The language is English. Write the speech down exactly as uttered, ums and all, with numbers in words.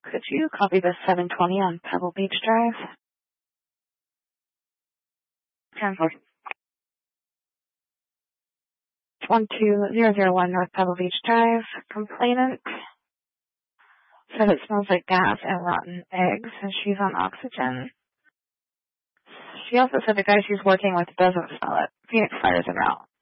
Could you copy the seven twenty on Pebble Beach Drive? ten four. one two zero zero one North Pebble Beach Drive. Complainant said it smells like gas and rotten eggs, and she's on oxygen. She also said the guy she's working with doesn't smell it. Phoenix fires him out.